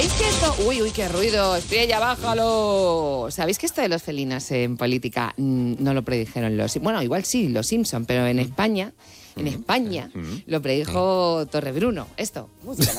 ¿Sabéis que esto...? Uy, qué ruido. Estrella, bájalo. ¿Sabéis que esto de los felinos en política no lo predijeron los... Bueno, igual sí, los Simpson, pero en España lo predijo Torrebruno. Esto. Música.